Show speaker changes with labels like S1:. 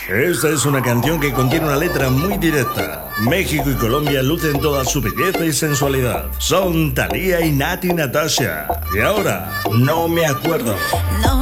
S1: Esta es una canción que contiene una letra muy directa. México y Colombia lucen toda su belleza y sensualidad. Son Thalía y Nati Natasha. Y ahora, no me acuerdo.
S2: No